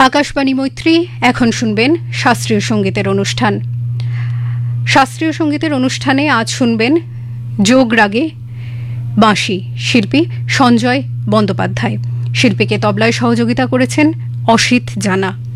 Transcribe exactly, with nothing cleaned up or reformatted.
আকাশবাণী মৈত্রী। এখন শুনবেন শাস্ত্রীয় সঙ্গীতের অনুষ্ঠান। শাস্ত্রীয় সঙ্গীতের অনুষ্ঠানে আজ শুনবেন যোগ রাগে বাঁশি, শিল্পী সঞ্জয় বন্দ্যোপাধ্যায়। শিল্পীকে তবলায় সহযোগিতা করেছেন অসিত জানা।